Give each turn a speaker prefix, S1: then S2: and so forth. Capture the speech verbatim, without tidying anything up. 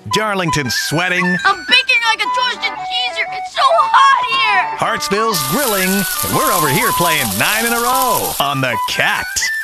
S1: Darlington's sweating.
S2: I'm baking like a toasted cheeser. It's so hot here.
S1: Hartsville's grilling. And we're over here playing nine in a row on the Cat.